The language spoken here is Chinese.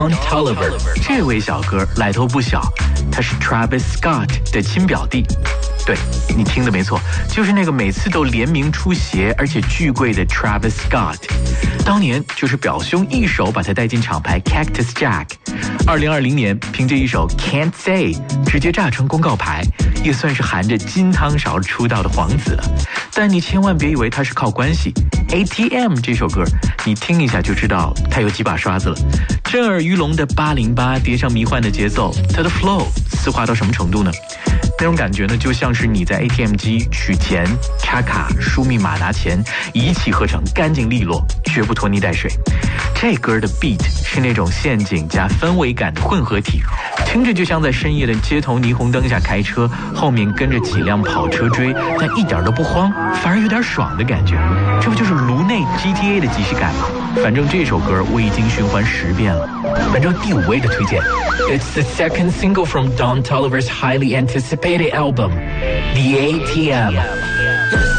Don Toliver 这位小哥来头不小，他是 Travis Scott 的亲表弟。对，你听的没错，就是那个每次都联名出鞋而且巨贵的 Travis Scott。当年就是表兄一手把他带进厂牌 Cactus Jack。2020年凭着一首 Can't Say 直接炸成公告牌，也算是含着金汤勺出道的皇子了。但你千万别以为他是靠关系。ATM 这首歌你听一下就知道他有几把刷子了。震耳欲聋的808叠上迷幻的节奏，他的 flow 丝滑到什么程度呢？那种感觉呢，就像是你在 ATM 机取钱、插卡、输密码、拿钱，一气呵成，干净利落，绝不拖泥带水。这歌的 beat 是那种陷阱加氛围感的混合体，听着就像在深夜的街头霓虹灯下开车，后面跟着几辆跑车追，但一点都不慌，反而有点爽的感觉。这不就是颅内 GTA 的即视感吗？反正这首歌我已经循环10遍了。本周第5位的推荐 ，It's the second single from Don Toliver's highly anticipated album, The ATM.